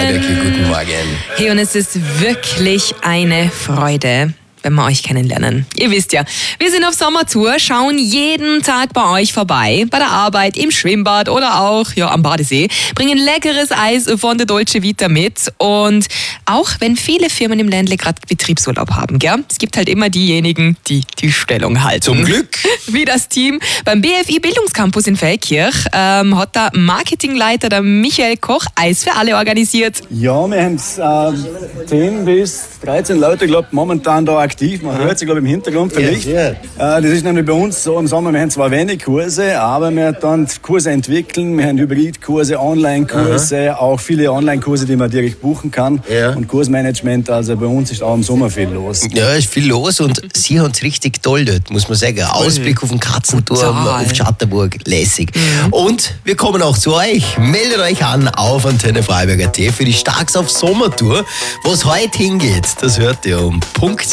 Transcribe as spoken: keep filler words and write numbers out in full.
Becky, guten Morgen. Hey, und es ist wirklich eine Freude, wenn wir euch kennenlernen. Ihr wisst ja, wir sind auf Sommertour, schauen jeden Tag bei euch vorbei, bei der Arbeit, im Schwimmbad oder auch ja, am Badesee, bringen leckeres Eis von der Dolce Vita mit und auch wenn viele Firmen im Ländle gerade Betriebsurlaub haben, gell? Es gibt halt immer diejenigen, die die Stellung halten. Zum Glück. Wie das Team beim B F I Bildungscampus in Feldkirch ähm, hat der Marketingleiter, der Michael Koch, Eis für alle organisiert. Ja, wir haben äh, zehn bis dreizehn Leute, glaube ich, momentan da aktiv. Man hört sie, glaube ich, im Hintergrund vielleicht. Ja, ja. Äh, das ist nämlich bei uns so im Sommer, wir haben zwar wenig Kurse, aber wir dann Kurse entwickeln. Wir haben Hybridkurse, Online-Kurse, Aha. auch viele Online-Kurse, die man direkt buchen kann. Ja. Und Kursmanagement, also bei uns ist auch im Sommer viel los. Ja, ist viel los und Sie haben es richtig toll dort, muss man sagen. Ausblick auf den Katzenturm, auf Schatterburg, lässig. Mhm. Und wir kommen auch zu euch. Meldet euch an auf Antenne Freiburg Punkt at für die Starks auf Sommertour. Wo es heute hingeht, das hört ihr um Punkt